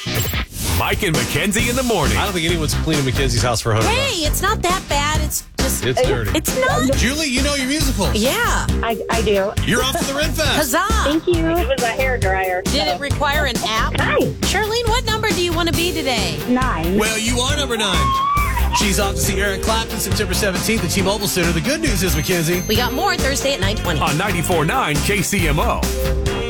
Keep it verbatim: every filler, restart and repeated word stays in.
Mike and Mackenzie in the morning. I don't think anyone's cleaning Mackenzie's house for one hundred Hey, it's not that bad. It's just... It's dirty. It's not. Julie, you know your musicals. Yeah. I, I do. You're off to the Ren Fest. Huzzah. Thank you. It was a hairdryer. Did it require an app? Hi. Charlene, what number do you want to be today? Nine. Well, you are number nine. She's off to see Eric Clapton September seventeenth at T-Mobile Center. The good news is, Mackenzie, We got more Thursday at nine twenty. On ninety-four point nine K C M O.